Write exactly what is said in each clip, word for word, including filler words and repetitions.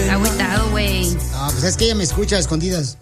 Está agüitado, güey. No, pues es que ella me escucha a escondidas.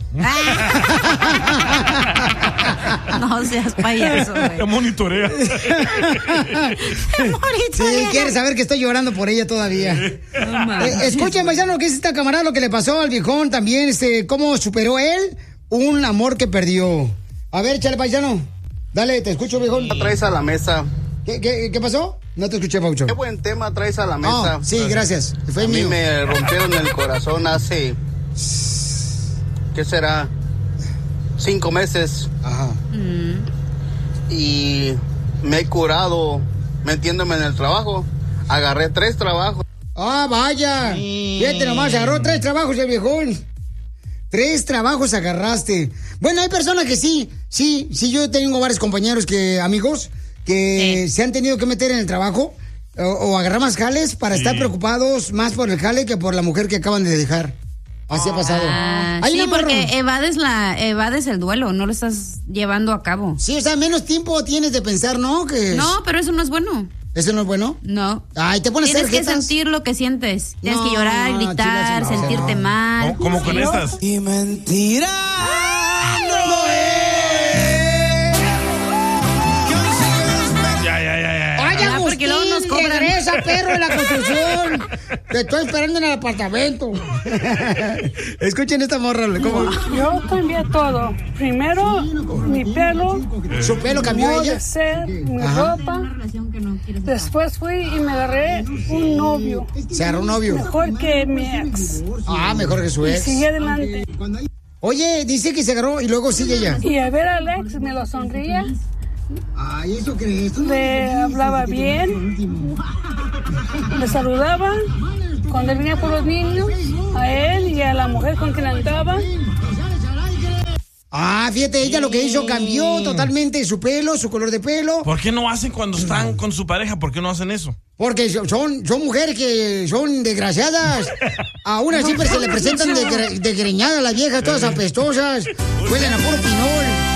No seas payaso, güey. Te monitorea. Te monitorea. Sí, quiere saber que estoy llorando por ella todavía. No, eh, escuchen, paisano, que es esta camarada lo que le pasó al viejón también, este, cómo superó él un amor que perdió. A ver, échale, paisano. Dale, te escucho, viejón. ¿Qué traes a la mesa? ¿Qué, qué, qué pasó? No te escuché, Paucho. Qué buen tema traes a la mesa. Oh, sí, gracias. Fue a mío. mí me rompieron el corazón hace... ¿Qué será? Cinco meses. Ajá. Mm. Y me he curado metiéndome en el trabajo. Agarré tres trabajos. Ah, vaya. Fíjate nomás, agarró tres trabajos el viejón. Tres trabajos agarraste. Bueno, hay personas que sí, sí, sí, yo tengo varios compañeros que, amigos, que sí. se han tenido que meter en el trabajo o, o agarrar más jales para sí. estar preocupados más por el jale que por la mujer que acaban de dejar. Así ha pasado. Ah, sí, porque evades, la, evades el duelo, no lo estás llevando a cabo. Sí, o sea, menos tiempo tienes de pensar, ¿no? Que no, pero eso no es bueno. ¿Eso no es bueno? No. Ay, te pones Tienes que tarjetas. sentir lo que sientes. Tienes no, que llorar, gritar, no, sentirte no. mal. ¿Cómo, cómo con estas? Y mentira. No es. Ya, ya, ya, ya. Ay, ah, Agustín, porque luego nos cobran. Regresa, perro de la construcción. Te estoy esperando en el apartamento. Escuchen esta morra. ¿Cómo? Yo cambié todo. Primero, mi pelo. Su pelo cambió ella. De ser, mi Ajá. ropa. Después fui y me agarré un novio. Se agarró un novio. Mejor que mi ex. Ah, mejor que su ex. Y sigue adelante. Oye, dice que se agarró y luego sigue ella. Y a ver al ex me lo sonría. Ay, ¿eso crees? Le hablaba bien. Le saludaba cuando él venía por los niños, a él y a la mujer con quien andaba. Ah, fíjate, ella lo que hizo cambió totalmente su pelo, su color de pelo. ¿Por qué no hacen cuando están con su pareja? ¿Por qué no hacen eso? Porque son, son mujeres que son desgraciadas. A una siempre se le presentan de, de greñadas las viejas, todas apestosas. Huelen a puro pinol.